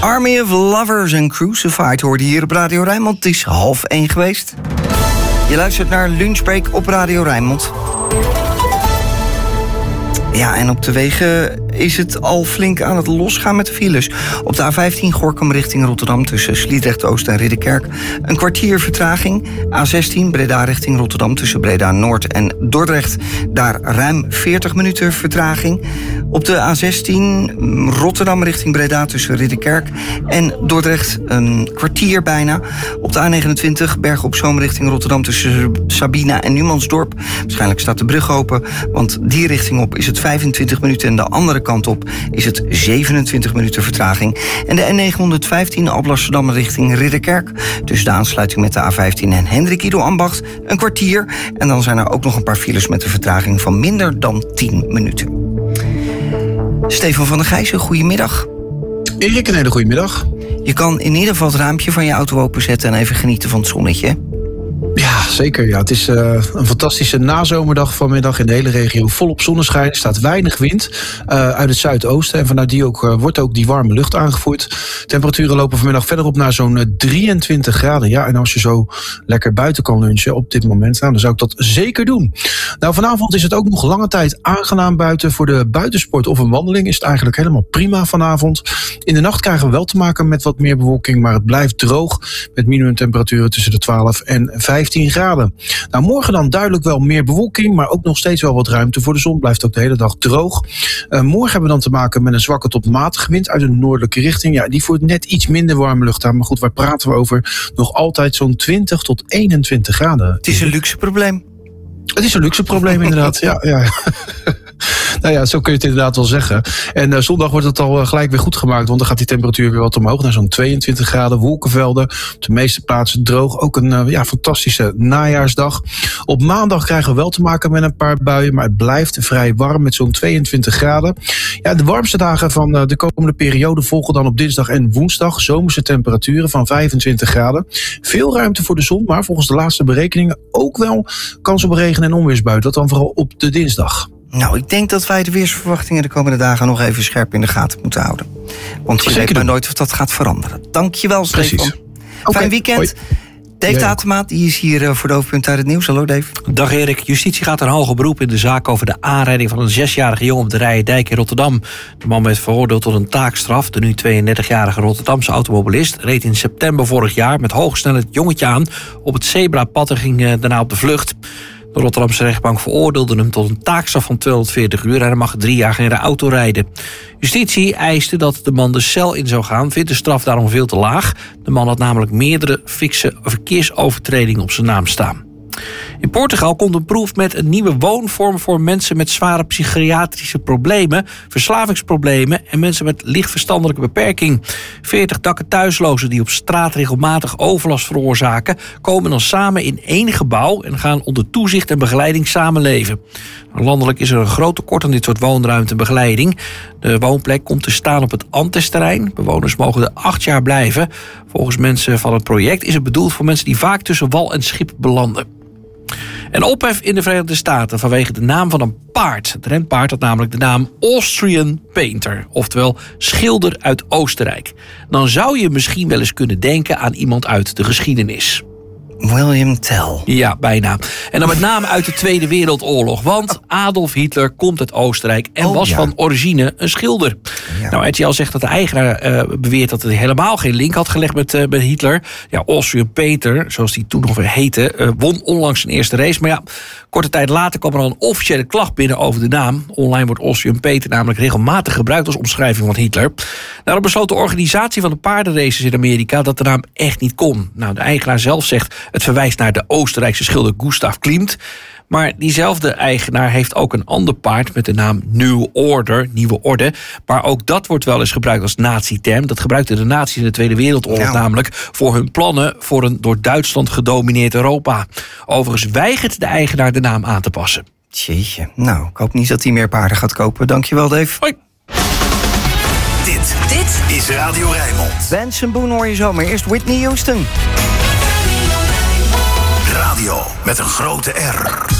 Army of Lovers and Crucified hoorde hier op Radio Rijnmond. Het is 12:30 geweest. Je luistert naar Lunchbreak op Radio Rijnmond. Ja, en op de wegen is het al flink aan het losgaan met de files. Op de A15 Gorinchem richting Rotterdam tussen Sliedrecht-Oost en Ridderkerk een kwartier vertraging. A16 Breda richting Rotterdam tussen Breda-Noord en Dordrecht. Daar ruim 40 minuten vertraging. Op de A16 Rotterdam richting Breda tussen Ridderkerk en Dordrecht een kwartier bijna. Op de A29 Bergen op Zoom richting Rotterdam tussen Sabina en Numansdorp. Waarschijnlijk staat de brug open, want die richting op is het 25 minuten en de andere kant op is het 27 minuten vertraging. En de N915 Alblasserdam richting Ridderkerk tussen de aansluiting met de A15 en Hendrik Ido Ambacht een kwartier. En dan zijn er ook nog een paar files met een vertraging van minder dan 10 minuten. Stefan van der Gijzen, goedemiddag. Erik, een hele goede middag. Je kan in ieder geval het raampje van je auto openzetten en even genieten van het zonnetje. Ja, zeker. Ja. Het is een fantastische nazomerdag vanmiddag in de hele regio. Volop zonneschijn, er staat weinig wind uit het zuidoosten. En vanuit die wordt ook die warme lucht aangevoerd. Temperaturen lopen vanmiddag verder op naar zo'n 23 graden. Ja, en als je zo lekker buiten kan lunchen op dit moment, nou, dan zou ik dat zeker doen. Nou, vanavond is het ook nog lange tijd aangenaam buiten. Voor de buitensport of een wandeling is het eigenlijk helemaal prima vanavond. In de nacht krijgen we wel te maken met wat meer bewolking, maar het blijft droog met minimumtemperaturen tussen de 12 en 15 graden. Nou, morgen dan duidelijk wel meer bewolking, maar ook nog steeds wel wat ruimte voor de zon. Blijft ook de hele dag droog. Morgen hebben we dan te maken met een zwakke tot matige wind uit een noordelijke richting. Ja, die voert net iets minder warme lucht aan. Maar goed, waar praten we over? Nog altijd zo'n 20 tot 21 graden. Het is een luxe probleem. Het is een luxe probleem inderdaad, ja. Nou ja, zo kun je het inderdaad wel zeggen. En zondag wordt het al gelijk weer goed gemaakt, want dan gaat die temperatuur weer wat omhoog naar zo'n 22 graden. Wolkenvelden, op de meeste plaatsen droog. Ook een fantastische najaarsdag. Op maandag krijgen we wel te maken met een paar buien, maar het blijft vrij warm met zo'n 22 graden. Ja, de warmste dagen van de komende periode volgen dan op dinsdag en woensdag. Zomerse temperaturen van 25 graden. Veel ruimte voor de zon, maar volgens de laatste berekeningen ook wel kans op regen- en onweersbuien. Dat dan vooral op de dinsdag. Nou, ik denk dat wij de weersverwachtingen de komende dagen nog even scherp in de gaten moeten houden. Want je weet maar nooit of dat gaat veranderen. Dankjewel, Stefan. Precies. Fijn weekend. Hoi. Dave Tatema, die is hier voor de hoofdpunten uit het nieuws. Hallo Dave. Dag Erik. Justitie gaat een hoger beroep in de zaak over de aanrijding van een 6-jarige jongen op de Rijendijk in Rotterdam. De man werd veroordeeld tot een taakstraf. De nu 32-jarige Rotterdamse automobilist reed in september vorig jaar met hoge snelheid het jongetje aan op het zebrapad en ging daarna op de vlucht. De Rotterdamse rechtbank veroordeelde hem tot een taakstraf van 240 uur... en hij mag 3 jaar in de auto rijden. Justitie eiste dat de man de cel in zou gaan, vindt de straf daarom veel te laag. De man had namelijk meerdere fikse verkeersovertredingen op zijn naam staan. In Portugal komt een proef met een nieuwe woonvorm voor mensen met zware psychiatrische problemen, verslavingsproblemen en mensen met licht verstandelijke beperking. 40 dakken thuislozen die op straat regelmatig overlast veroorzaken, komen dan samen in één gebouw en gaan onder toezicht en begeleiding samenleven. Landelijk is er een groot tekort aan dit soort woonruimte en begeleiding. De woonplek komt te staan op het Antes-terrein. Bewoners mogen er 8 jaar blijven. Volgens mensen van het project is het bedoeld voor mensen die vaak tussen wal en schip belanden. En ophef in de Verenigde Staten vanwege de naam van een paard. Het renpaard had namelijk de naam Austrian Painter, oftewel schilder uit Oostenrijk. Dan zou je misschien wel eens kunnen denken aan iemand uit de geschiedenis. William Tell. Ja, bijna. En dan met name uit de Tweede Wereldoorlog. Want Adolf Hitler komt uit Oostenrijk en was van origine een schilder. Ja. Nou, RTL zegt dat de eigenaar beweert dat hij helemaal geen link had gelegd met Hitler. Ja, Austrian Painter, zoals die toen nog weer heette, won onlangs zijn eerste race. Maar ja, korte tijd later kwam er al een officiële klacht binnen over de naam. Online wordt Austrian Painter namelijk regelmatig gebruikt als omschrijving van Hitler. Nou, besloot de organisatie van de paardenraces in Amerika dat de naam echt niet kon. Nou, de eigenaar zelf zegt het verwijst naar de Oostenrijkse schilder Gustav Klimt. Maar diezelfde eigenaar heeft ook een ander paard met de naam New Order, Nieuwe Orde. Maar ook dat wordt wel eens gebruikt als nazi-term. Dat gebruikten de nazi's in de Tweede Wereldoorlog namelijk voor hun plannen voor een door Duitsland gedomineerd Europa. Overigens weigert de eigenaar de naam aan te passen. Jeetje, nou, ik hoop niet dat hij meer paarden gaat kopen. Dankjewel, Dave. Hoi. Dit is Radio Rijnmond. Benson Boone hoor je zo, maar eerst Whitney Houston. Radio met een grote R.